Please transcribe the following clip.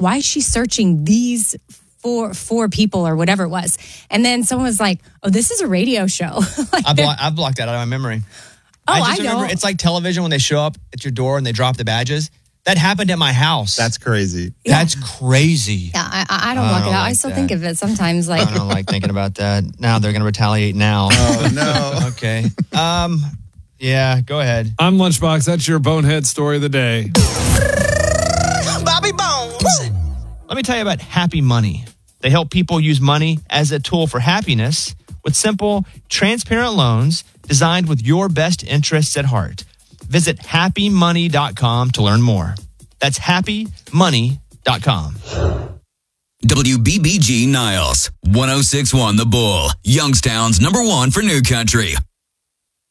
why is she searching these four people or whatever it was? And then someone was like, oh, this is a radio show. I've blocked that out of my memory. I remember it's like television when they show up at your door and they drop the badges. That happened at my house. That's crazy. Yeah. That's crazy. Yeah, I don't block it out. I still think of it sometimes. Like, I don't like thinking about that. Now they're going to retaliate now. Oh, no. Okay. Yeah, go ahead. I'm Lunchbox. That's your bonehead story of the day. Bobby Bones. Let me tell you about Happy Money. They help people use money as a tool for happiness with simple, transparent loans designed with your best interests at heart. Visit happymoney.com to learn more. That's happymoney.com. WBBG Niles, 106.1 The Bull, Youngstown's #1 for New Country.